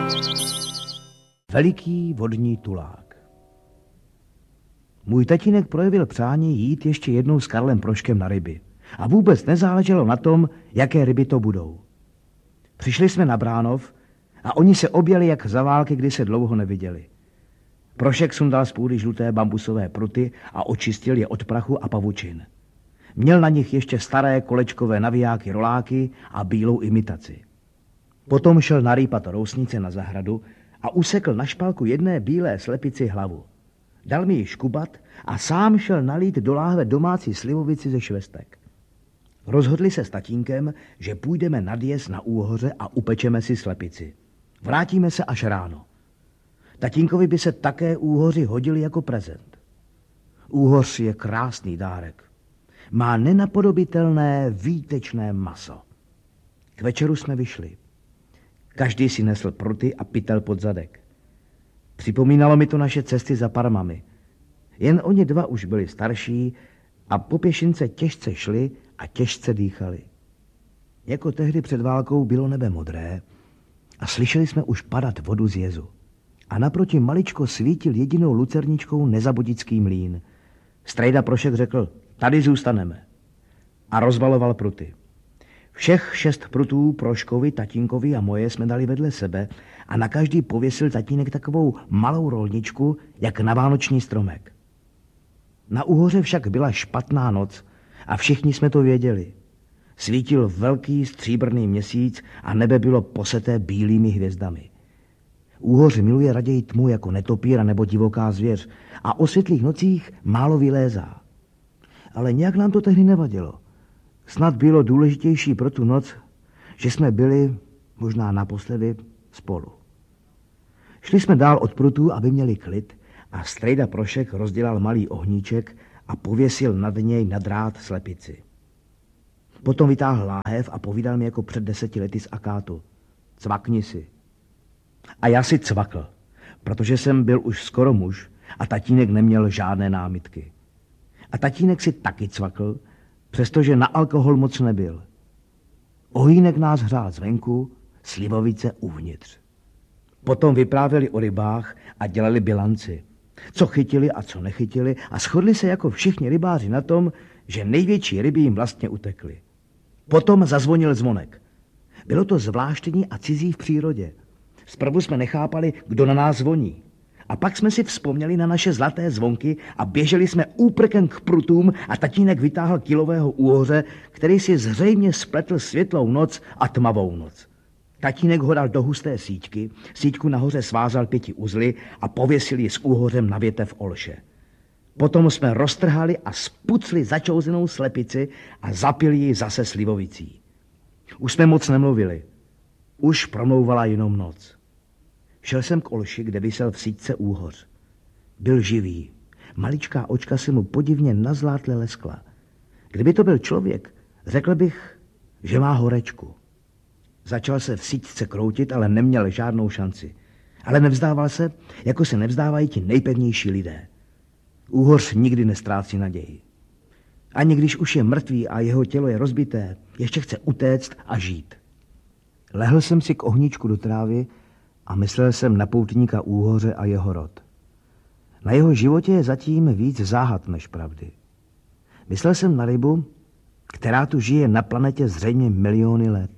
Veliký vodní tulák. Můj tatínek projevil přání jít ještě jednou s Karlem Proškem na ryby. A vůbec nezáleželo na tom, jaké ryby to budou. Přišli jsme na Bránov a oni se objeli jak za války, kdy se dlouho neviděli. Prošek sundal z půdy žluté bambusové pruty a očistil je od prachu a pavučin. Měl na nich ještě staré kolečkové navijáky roláky a bílou imitaci. Potom šel narýpat rousnice na zahradu a usekl na špalku jedné bílé slepici hlavu. Dal mi ji škubat a sám šel nalít do láhve domácí slivovici ze švestek. Rozhodli se s tatínkem, že půjdeme nad jez na Úhoře a upečeme si slepici. Vrátíme se až ráno. Tatínkovi by se také Úhoři hodili jako prezent. Úhoř je krásný dárek. Má nenapodobitelné výtečné maso. K večeru jsme vyšli. Každý si nesl pruty a pytel pod zadek. Připomínalo mi to naše cesty za Parmami. Jen oni dva už byli starší a po pěšince těžce šli a těžce dýchali. Jako tehdy před válkou bylo nebe modré a slyšeli jsme už padat vodu z jezu. A naproti maličko svítil jedinou lucerničkou Nezabudický mlýn. Strejda Prošek řekl, tady zůstaneme. A rozvaloval pruty. Všech 6 prutů Proškovi, tatínkovi a moje jsme dali vedle sebe a na každý pověsil tatínek takovou malou rolničku, jak na vánoční stromek. Na Úhoře však byla špatná noc a všichni jsme to věděli. Svítil velký stříbrný měsíc a nebe bylo poseté bílými hvězdami. Úhoř miluje raději tmu jako netopíra nebo divoká zvěř a o světlých nocích málo vylézá. Ale nějak nám to tehdy nevadilo. Snad bylo důležitější pro tu noc, že jsme byli, možná naposledy, spolu. Šli jsme dál od prutů, aby měli klid, a strejda Prošek rozdělal malý ohníček a pověsil nad něj na drát slepici. Potom vytáhl láhev a povídal mi jako před 10 lety z akátu. Cvakni si. A já si cvakl, protože jsem byl už skoro muž a tatínek neměl žádné námitky. A tatínek si taky cvakl, přestože na alkohol moc nebyl. Ohýnek nás hřál zvenku, slivovice uvnitř. Potom vyprávěli o rybách a dělali bilanci. Co chytili a co nechytili a shodli se jako všichni rybáři na tom, že největší ryby jim vlastně utekly. Potom zazvonil zvonek. Bylo to zvláštní a cizí v přírodě. Zprvu jsme nechápali, kdo na nás zvoní. A pak jsme si vzpomněli na naše zlaté zvonky a běželi jsme úprkem k prutům a tatínek vytáhl kilového úhoře, který si zřejmě spletl světlou noc a tmavou noc. Tatínek ho dal do husté síťky, síťku nahoře svázal 5 uzly a pověsil ji s úhořem na větev olše. Potom jsme roztrhali a spucli začouzenou slepici a zapili ji zase slivovicí. Už jsme moc nemluvili. Už promlouvala jenom noc. Šel jsem k olši, kde visel v síťce úhoř. Byl živý. Maličká očka se mu podivně nazlátle leskla. Kdyby to byl člověk, řekl bych, že má horečku. Začal se v síťce kroutit, ale neměl žádnou šanci. Ale nevzdával se, jako se nevzdávají ti nejpevnější lidé. Úhoř nikdy nestrácí naději. Ani když už je mrtvý a jeho tělo je rozbité, ještě chce utéct a žít. Lehl jsem si k ohníčku do trávy a myslel jsem na poutníka Úhoře a jeho rod. Na jeho životě je zatím víc záhad než pravdy. Myslel jsem na rybu, která tu žije na planetě zřejmě miliony let.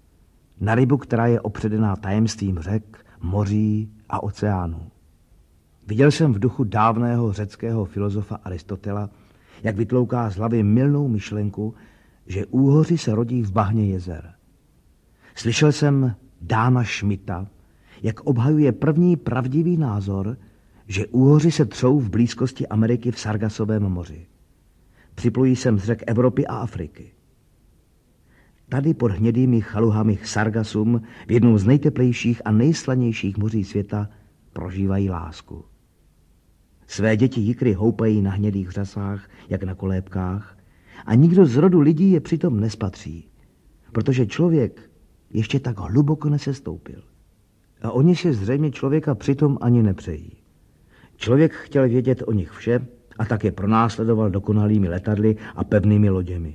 Na rybu, která je opředená tajemstvím řek, moří a oceánů. Viděl jsem v duchu dávného řeckého filozofa Aristotela, jak vytlouká z hlavy mylnou myšlenku, že úhoři se rodí v bahně jezer. Slyšel jsem Dána Schmidta, jak obhajuje první pravdivý názor, že úhoři se třou v blízkosti Ameriky v Sargasovém moři. Připlují sem z řek Evropy a Afriky. Tady pod hnědými chaluhami Sargasum v jednom z nejteplejších a nejslanějších moří světa prožívají lásku. Své děti jikry houpají na hnědých řasách, jak na kolébkách, a nikdo z rodu lidí je přitom nespatří, protože člověk ještě tak hluboko nesestoupil. A oni si zřejmě člověka přitom ani nepřejí. Člověk chtěl vědět o nich vše a tak je pronásledoval dokonalými letadly a pevnými loděmi.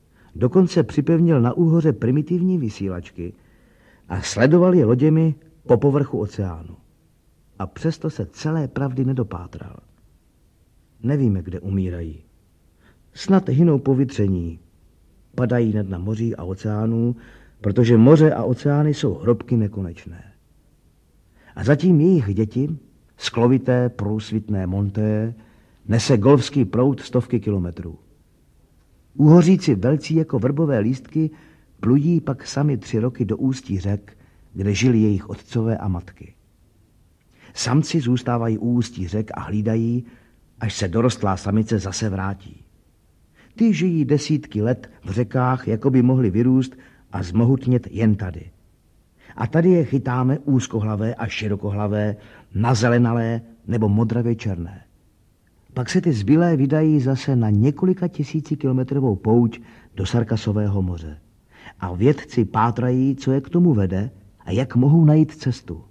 Dokonce připevnil na Úhoře primitivní vysílačky a sledoval je loděmi po povrchu oceánu. A přesto se celé pravdy nedopátral. Nevíme, kde umírají. Snad hynou po vytření. Padají na dna moří a oceánů, protože moře a oceány jsou hrobky nekonečné. A zatím jejich děti, sklovité, průsvitné Monté, nese golfský proud stovky kilometrů. Úhoříci velcí jako vrbové lístky plují pak sami 3 roky do ústí řek, kde žili jejich otcové a matky. Samci zůstávají u ústí řek a hlídají, až se dorostlá samice zase vrátí. Ty žijí desítky let v řekách, jako by mohly vyrůst a zmohutnět jen tady. A tady je chytáme úzkohlavé a širokohlavé, nazelenalé nebo modravě černé. Pak se ty zbylé vydají zase na několika tisícikilometrovou pouť do Sargasového moře. A vědci pátrají, co je k tomu vede a jak mohou najít cestu.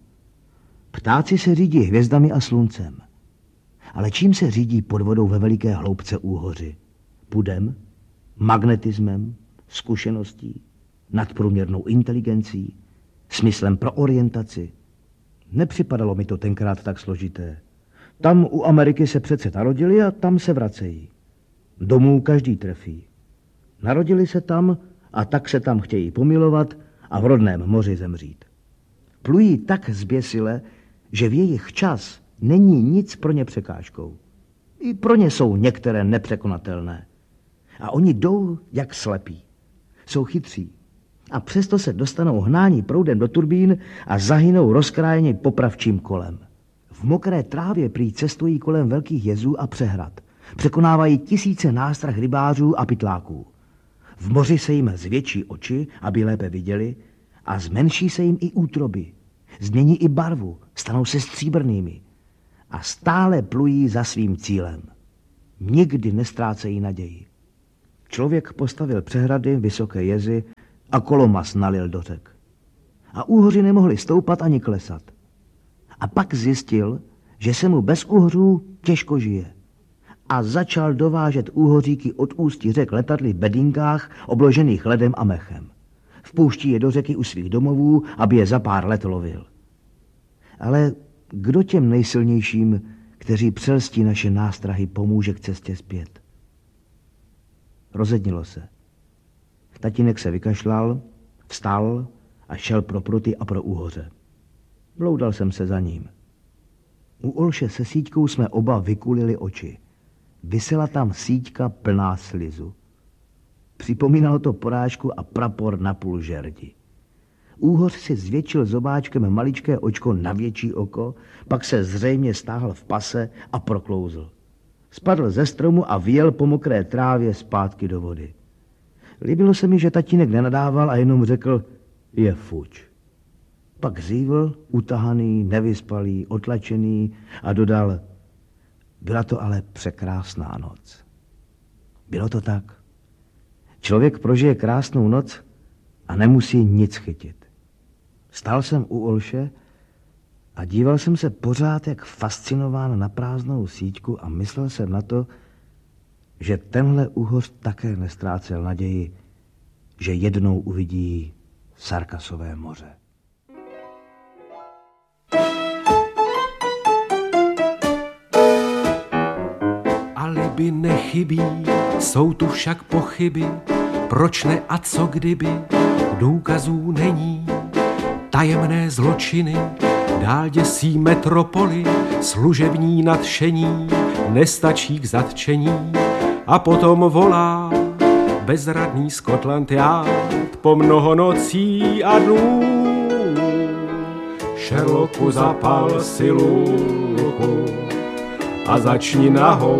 Ptáci se řídí hvězdami a sluncem. Ale čím se řídí pod vodou ve veliké hloubce úhoři? Pudem, magnetismem, zkušeností, nadprůměrnou inteligencí, smyslem pro orientaci. Nepřipadalo mi to tenkrát tak složité. Tam u Ameriky se přece narodili a tam se vracejí. Domů každý trefí. Narodili se tam a tak se tam chtějí pomilovat a v rodném moři zemřít. Plují tak zběsile, že v jejich čas není nic pro ně překážkou. I pro ně jsou některé nepřekonatelné. A oni jdou jak slepí. Jsou chytří. A přesto se dostanou hnání proudem do turbín a zahynou rozkrájeni popravčím kolem. V mokré trávě prý cestují kolem velkých jezů a přehrad. Překonávají tisíce nástrah rybářů a pytláků. V moři se jim zvětší oči, aby lépe viděli, a zmenší se jim i útroby. Změní i barvu, stanou se stříbrnými. A stále plují za svým cílem. Nikdy nestrácejí naději. Člověk postavil přehrady, vysoké jezy a kolomas nalil do řek. A úhoři nemohli stoupat ani klesat. A pak zjistil, že se mu bez úhořů těžko žije. A začal dovážet úhoříky od ústí řek letadly v bedínkách obložených ledem a mechem. Vpouští je do řeky u svých domovů, aby je za pár let lovil. Ale kdo těm nejsilnějším, kteří přelstí naše nástrahy, pomůže k cestě zpět? Rozednilo se. Tatínek se vykašlal, vstal a šel pro pruty a pro úhoře. Bloudal jsem se za ním. U Olše se síťkou jsme oba vykulili oči. Visela tam síťka plná slizu. Připomínalo to porážku a prapor na půl žerdi. Úhoř si zvětšil zobáčkem maličké očko na větší oko, pak se zřejmě stáhl v pase a proklouzl. Spadl ze stromu a vyjel po mokré trávě zpátky do vody. Líbilo se mi, že tatínek nenadával a jenom řekl, je fuč. Pak zívl, utahaný, nevyspalý, otlačený a dodal, byla to ale překrásná noc. Bylo to tak. Člověk prožije krásnou noc a nemusí nic chytit. Stál jsem u Olše a díval jsem se pořád jak fascinován na prázdnou síťku a myslel jsem na to, že tenhle úhoř také nestrácel naději, že jednou uvidí Sargasové moře. Alibi nechybí, jsou tu však pochyby, proč ne a co kdyby, důkazů není. Tajemné zločiny dál děsí metropoli, služební nadšení nestačí k zatčení. A potom volá bezradný Scotland Yard po mnoho nocí a dnů. Sherlocku, zapal si luku a začni nahou